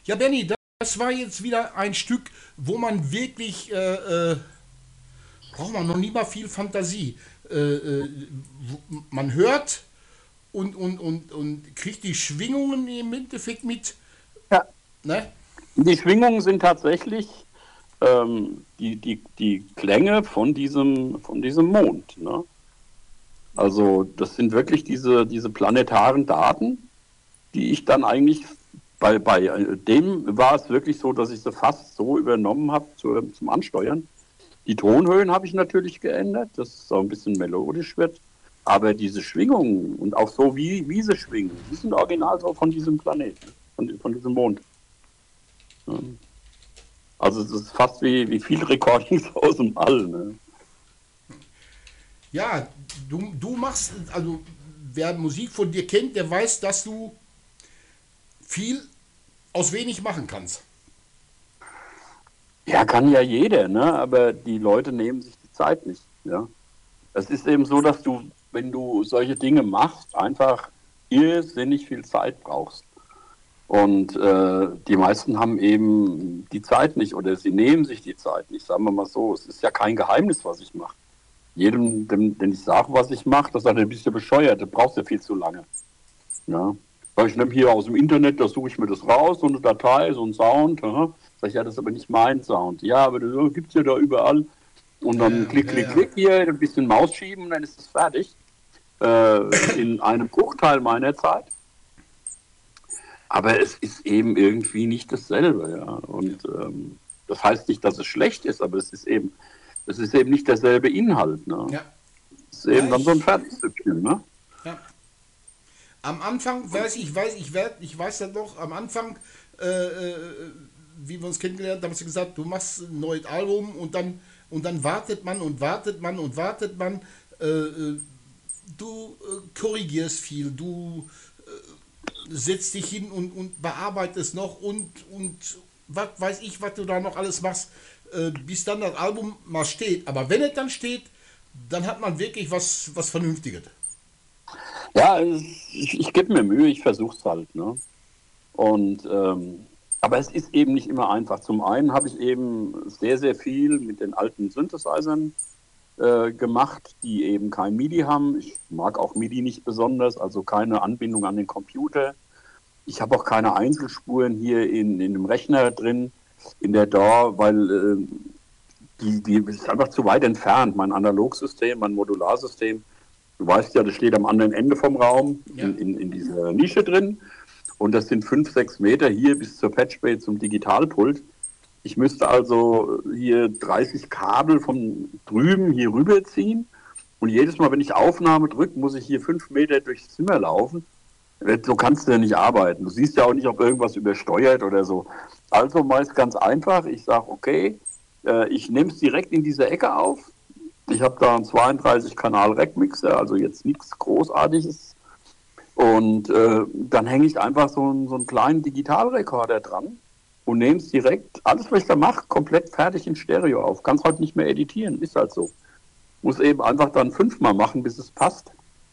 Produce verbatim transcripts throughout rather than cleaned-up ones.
Ja, Benny, das war jetzt wieder ein Stück, wo man wirklich, äh, äh, braucht man noch nie mal viel Fantasie. Äh, äh, wo, man hört und, und, und, und kriegt die Schwingungen im Endeffekt mit. Ja, Ne? die Schwingungen sind tatsächlich ähm, die, die, die Klänge von diesem, von diesem Mond. Ne? Also das sind wirklich diese, diese planetaren Daten, die ich dann eigentlich, bei, bei dem war es wirklich so, dass ich sie fast so übernommen habe zu, zum Ansteuern. Die Tonhöhen habe ich natürlich geändert, dass es auch ein bisschen melodisch wird. Aber diese Schwingungen und auch so, wie, wie sie schwingen, die sind original so von diesem Planeten, von, von diesem Mond. Ja. Also es ist fast wie, wie viele Recordings aus dem All. Ne? Ja, du, du machst, also wer Musik von dir kennt, der weiß, dass du viel aus wenig machen kannst. Ja, kann ja jeder, ne? Aber die Leute nehmen sich die Zeit nicht. Ja? Es ist eben so, dass du, wenn du solche Dinge machst, einfach irrsinnig viel Zeit brauchst. Und äh, die meisten haben eben die Zeit nicht oder sie nehmen sich die Zeit nicht. Sagen wir mal so, es ist ja kein Geheimnis, was ich mache. Jedem, dem, den ich sage, was ich mache, das sagt, du bist ja bescheuert, du brauchst ja viel zu lange. Ja. Weil ich nehme hier aus dem Internet, da suche ich mir das raus, so eine Datei, so ein Sound. Aha. Sag ich, ja, das ist aber nicht mein Sound. Ja, aber das gibt es ja da überall. Und Ja, dann ja, klick, ja, klick, ja. klick hier, ein bisschen Maus schieben und dann ist es fertig. Äh, in einem Bruchteil meiner Zeit. Aber es ist eben irgendwie nicht dasselbe. Ja. Und ähm, das heißt nicht, dass es schlecht ist, aber es ist eben, es ist eben nicht derselbe Inhalt. Ne? Ja, Es ist ja, eben dann so ein ich, Fertigstückchen. Ne? ja. Am Anfang weiß ich, weiß ich, werd, ich weiß das noch, am Anfang, äh, äh, wie wir uns kennengelernt haben, hast du gesagt, du machst ein neues Album und dann, und dann wartet man und wartet man und wartet man. Äh, äh, du äh, korrigierst viel, du setzt dich hin und, und bearbeitest noch und, und was weiß ich, was du da noch alles machst, äh, bis dann das Album mal steht. Aber wenn es dann steht, dann hat man wirklich was, was Vernünftiges. Ja, ich, ich gebe mir Mühe, ich versuche es halt. Ne? Und ähm, aber es ist eben nicht immer einfach. Zum einen habe ich eben sehr, sehr viel mit den alten Synthesizern äh, gemacht, die eben kein MIDI haben. Ich mag auch MIDI nicht besonders, also keine Anbindung an den Computer. Ich habe auch keine Einzelspuren hier in, in dem Rechner drin, in der D A W, weil äh, die, die ist einfach zu weit entfernt. Mein Analogsystem, mein Modularsystem, du weißt ja, das steht am anderen Ende vom Raum, Ja, in, in, in dieser Nische drin. Und das sind fünf, sechs Meter hier bis zur Patchbay zum Digitalpult. Ich müsste also hier dreißig Kabel von drüben hier rüberziehen. Und jedes Mal, wenn ich Aufnahme drücke, muss ich hier fünf Meter durchs Zimmer laufen. So kannst du ja nicht arbeiten. Du siehst ja auch nicht, ob irgendwas übersteuert oder so. Also meist ganz einfach. Ich sage, okay, äh, ich nehme es direkt in diese Ecke auf. Ich habe da einen zweiunddreißig Kanal Rack-Mixer, also jetzt nichts Großartiges. Und äh, dann hänge ich einfach so, einen- so einen kleinen Digitalrekorder dran und nehme es direkt, alles was ich da mache, komplett fertig in Stereo auf. Kann es halt nicht mehr editieren, ist halt so. Muss eben einfach dann fünfmal machen, bis es passt.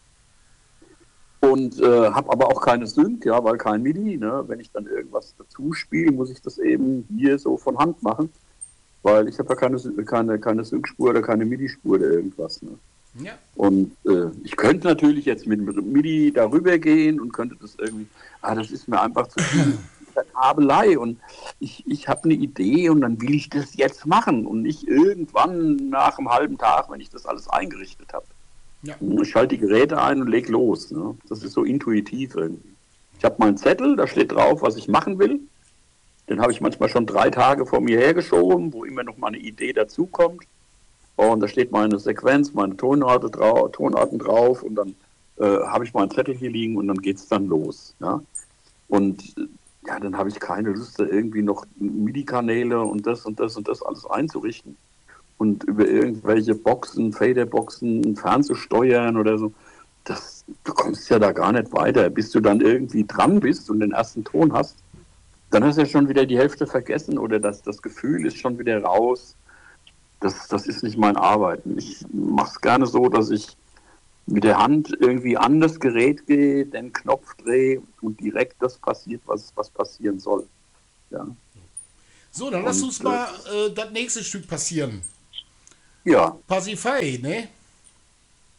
Und äh, habe aber auch keine Sync, ja, weil kein MIDI. Ne? Wenn ich dann irgendwas dazu spiele, muss ich das eben hier so von Hand machen, weil ich habe ja keine, keine, keine Sync-Spur oder keine MIDI-Spur oder irgendwas. Ne? ja, Und äh, ich könnte natürlich jetzt mit MIDI darüber gehen und könnte das irgendwie, ah, das ist mir einfach zu viel Kabelei und ich, ich habe eine Idee und dann will ich das jetzt machen und nicht irgendwann nach einem halben Tag, wenn ich das alles eingerichtet habe. ja. Ich schalte die Geräte ein und leg los. Ne? Das ist so intuitiv irgendwie. Ich habe meinen Zettel, da steht drauf, was ich machen will. Den habe ich manchmal schon drei Tage vor mir hergeschoben, wo immer noch mal eine Idee dazukommt. Und da steht meine Sequenz, meine Tonarten, drau Tonarten drauf und dann äh, habe ich meinen Zettel hier liegen und dann geht es dann los. Ja? Und äh, ja, dann habe ich keine Lust, da irgendwie noch MIDI-Kanäle und das und das und das alles einzurichten und über irgendwelche Boxen, Faderboxen fernzusteuern oder so. Das, du kommst ja da gar nicht weiter. Bis du dann irgendwie dran bist und den ersten Ton hast, dann hast du ja schon wieder die Hälfte vergessen oder das, das Gefühl ist schon wieder raus. Das, das ist nicht mein Arbeiten. Ich mache es gerne so, dass ich mit der Hand irgendwie an das Gerät gehe, den Knopf drehe und direkt das passiert, was, was passieren soll. Ja, So, dann lass Und, uns mal äh, das nächste Stück passieren. ja, Pasify, ne?